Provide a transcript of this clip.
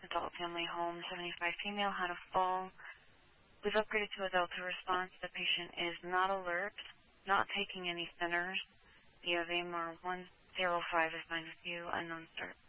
adult family home, 75 female, had a fall. We've upgraded to a Delta response. The patient is not alert, not taking any thinners. The AMR 105 is fine with you. Unknown start.